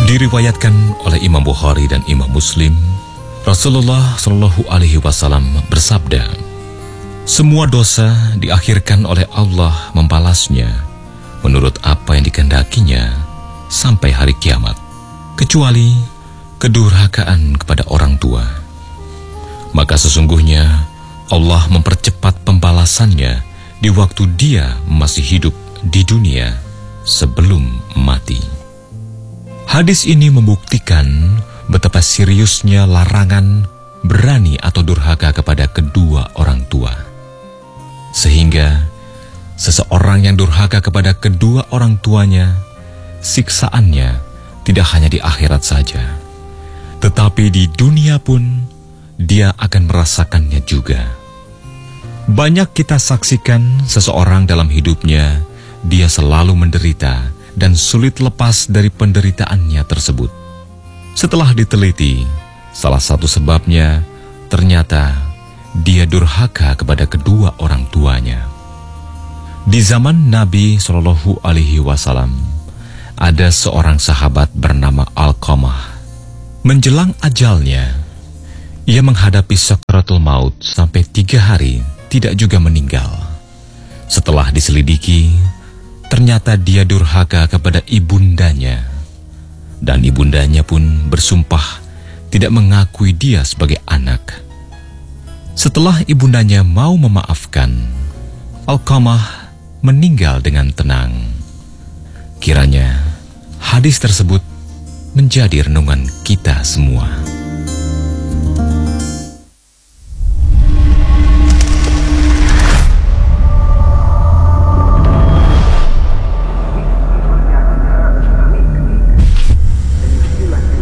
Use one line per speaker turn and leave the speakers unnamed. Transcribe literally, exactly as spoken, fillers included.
Diriwayatkan oleh Imam Bukhari dan Imam Muslim, Rasulullah Shallallahu Alaihi Wasallam bersabda, semua dosa diakhirkan oleh Allah membalasnya menurut apa yang dikehendakinya sampai hari kiamat, kecuali kedurhakaan kepada orang tua. Maka sesungguhnya Allah mempercepat pembalasannya di waktu dia masih hidup di dunia sebelum mati. Hadis ini membuktikan betapa seriusnya larangan berani atau durhaka kepada kedua orang tua. Sehingga seseorang yang durhaka kepada kedua orang tuanya, siksaannya tidak hanya di akhirat saja, tetapi di dunia pun dia akan merasakannya juga. Banyak kita saksikan seseorang dalam hidupnya, dia selalu menderita dan sulit lepas dari penderitaannya tersebut. Setelah diteliti, salah satu sebabnya ternyata dia durhaka kepada kedua orang tuanya. Di zaman Nabi Shallallahu Alaihi Wasallam, ada seorang sahabat bernama Alqamah. Menjelang ajalnya, ia menghadapi sakaratul maut sampai tiga hari tidak juga meninggal. Setelah diselidiki, ternyata dia durhaka kepada ibundanya, dan ibundanya pun bersumpah tidak mengakui dia sebagai anak. Setelah ibundanya mau memaafkan, Alqamah meninggal dengan tenang. Kiranya hadis tersebut menjadi renungan kita semua.